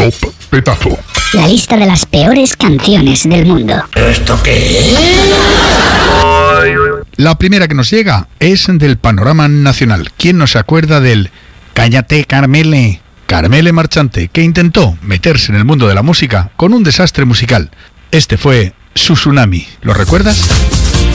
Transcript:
Top Petazo. La lista de las peores canciones del mundo. ¿Esto qué es? La primera que nos llega es del panorama nacional. ¿Quién no se acuerda del Cállate, Carmele? Carmele Marchante, que intentó meterse en el mundo de la música con un desastre musical. Este fue su tsunami. ¿Lo recuerdas?